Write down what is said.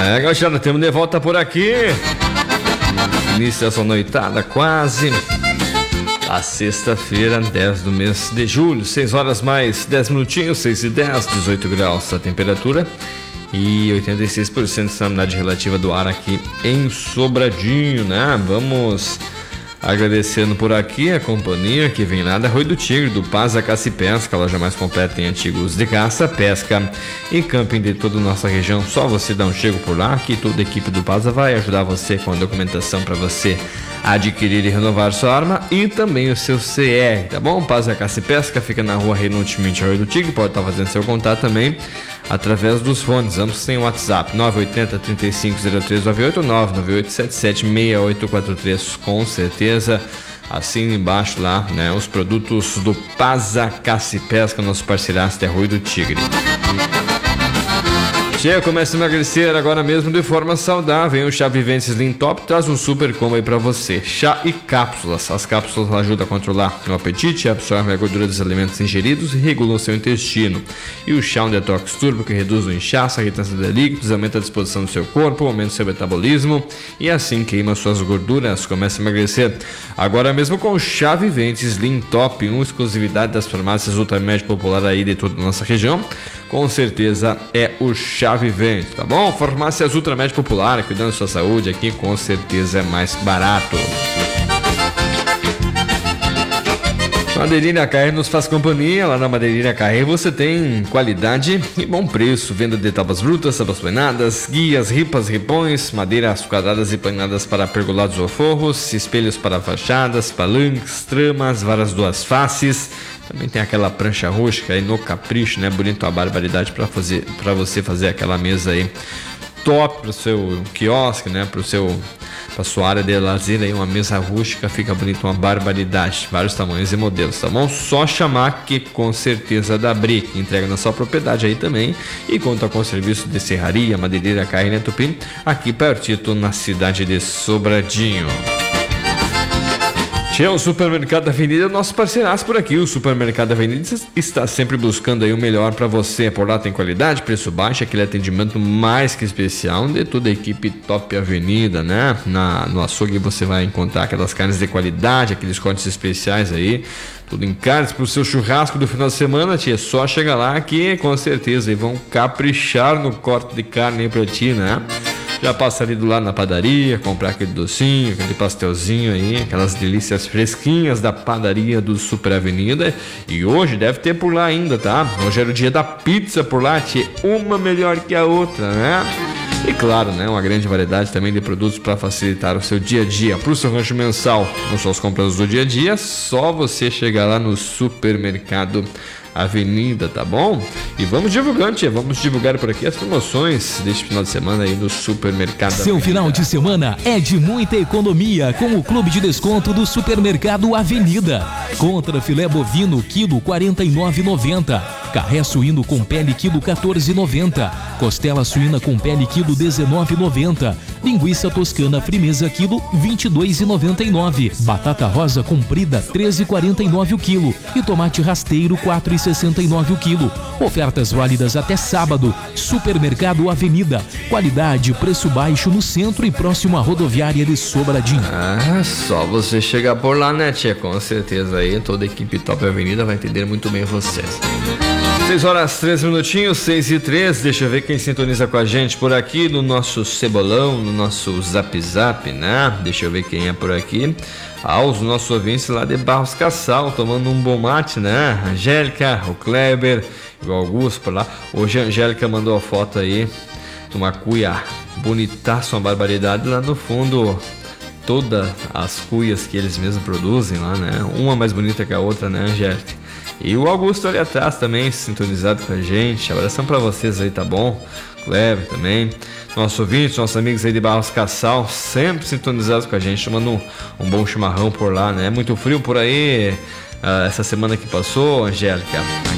Gauchada, temos de volta por aqui. Início dessa noitada quase. A sexta-feira, 10 do mês de julho, 6 horas mais 10 minutinhos, 6:10, 18 graus a temperatura e 86% de umidade relativa do ar aqui em Sobradinho, né? Vamos agradecendo por aqui a companhia que vem lá da Rui do Tigre, do Paz a Caça e Pesca, loja mais completa em artigos de caça, pesca e camping de toda a nossa região. Só você dar um chego por lá que toda a equipe do Paz vai ajudar você com a documentação para você adquirir e renovar sua arma e também o seu CR, tá bom? Paz a Caça e Pesca fica na rua Renute Rui do Tigre, pode estar fazendo seu contato também através dos fones, ambos têm WhatsApp 980 350398 ou 998 776843, com certeza assina embaixo lá, né, os produtos do Paza Caça e Pesca, nosso parceiraço da Rui do Tigre. Chega, começa a emagrecer agora mesmo de forma saudável. O Chá Vivente Slim Top traz um super combo aí pra você. Chá e cápsulas. As cápsulas ajudam a controlar o apetite, absorvem a gordura dos alimentos ingeridos e regulam o seu intestino. E o chá um detox turbo que reduz o inchaço, a irritância de líquidos, aumenta a disposição do seu corpo, aumenta o seu metabolismo e assim queima suas gorduras. Começa a emagrecer agora mesmo com o Chá Vivente Slim Top, uma exclusividade das farmácias Ultramed Popular aí de toda a nossa região. Com certeza é o Chá Vivente, tá bom? Farmácias Ultramed Popular, cuidando da sua saúde aqui, com certeza é mais barato. Madeirinha Carreiro nos faz companhia. Lá na Madeirinha Carreiro você tem qualidade e bom preço. Venda de tábuas brutas, tábuas planadas, guias, ripas, ripões, madeiras quadradas e planadas para pergolados ou forros, espelhos para fachadas, palanques, tramas, varas duas faces. Também tem aquela prancha rústica aí no capricho, né? Bonito, a barbaridade para você fazer aquela mesa aí top pro seu quiosque, né? Pra sua área de lazer aí, uma mesa rústica, fica bonito, uma barbaridade. Vários tamanhos e modelos, tá bom? Só chamar que com certeza dá Brick. Entrega na sua propriedade aí também e conta com o serviço de serraria, madeireira, carne e tupim aqui pertinho na cidade de Sobradinho. O Supermercado Avenida é o nosso parceiraço por aqui. O Supermercado Avenida está sempre buscando aí o melhor para você. Por lá tem qualidade, preço baixo, aquele atendimento mais que especial de toda a equipe Top Avenida, né? No açougue você vai encontrar aquelas carnes de qualidade, aqueles cortes especiais aí, tudo em carnes para o seu churrasco do final de semana, tia. É só chegar lá que com certeza aí vão caprichar no corte de carne aí pra ti, né? Já passa ali do lado na padaria, comprar aquele docinho, aquele pastelzinho aí, aquelas delícias fresquinhas da padaria do Super Avenida. E hoje deve ter por lá ainda, tá? Hoje era o dia da pizza por lá, tia, uma melhor que a outra, né? E claro, né, uma grande variedade também de produtos para facilitar o seu dia a dia. Para o seu rancho mensal, com suas compras do dia a dia, só você chegar lá no Supermercado Avenida, tá bom? E vamos divulgando, tia, vamos divulgar por aqui as promoções deste final de semana aí no Supermercado Avenida. Seu final de semana é de muita economia com o Clube de Desconto do Supermercado Avenida. Contra filé bovino, quilo R$49,90. Carré suíno com pele, quilo R$14,90. Costela suína com pele, quilo R$19,90. Linguiça toscana frimeza, quilo R$22,99. Batata rosa comprida, R$13,49 o quilo. E tomate rasteiro, R$4,69 o quilo. Ofertas válidas até sábado. Supermercado Avenida. Qualidade, preço baixo no centro e próximo à rodoviária de Sobradinho. Só você chegar por lá, né, tia? Com certeza aí toda a equipe Top Avenida vai entender muito bem vocês. 6 horas 3 minutinhos, 6:03. Deixa eu ver quem sintoniza com a gente por aqui no nosso cebolão, no nosso zap, né? Deixa eu ver quem é por aqui. Os nossos ouvintes lá de Barros Cassal, tomando um bom mate, né? Angélica, o Kleber, o Augusto por lá. Hoje a Angélica mandou a foto aí de uma cuia bonitaça, uma barbaridade lá no fundo. Todas as cuias que eles mesmos produzem lá, né? Uma mais bonita que a outra, né, Angélica? E o Augusto ali atrás também, sintonizado com a gente. Abração pra vocês aí, tá bom? Kleber também. Nossos ouvintes, nossos amigos aí de Barros Cassal, sempre sintonizados com a gente, tomando um bom chimarrão por lá, né? Muito frio por aí essa semana que passou, Angélica.